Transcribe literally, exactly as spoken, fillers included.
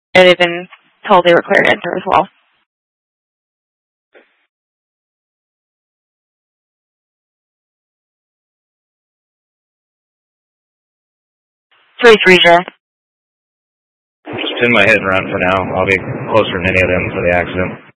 And they've been told they were cleared to enter as well. three three, J. Just in my hit and run for now. I'll be closer than any of them for the accident.